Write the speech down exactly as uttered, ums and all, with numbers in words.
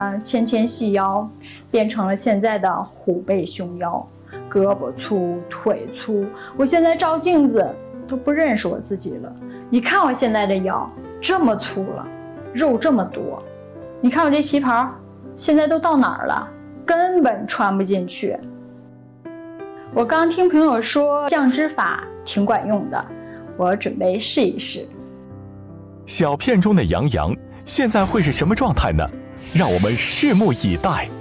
嗯，纤纤细腰，变成了现在的虎背熊腰，胳膊粗，腿粗。我现在照镜子都不认识我自己了。你看我现在的腰这么粗了，肉这么多。你看我这旗袍，现在都到哪儿了？根本穿不进去。我刚听朋友说降脂法挺管用的，我准备试一试。 小片中的杨洋现在会是什么状态呢？让我们拭目以待。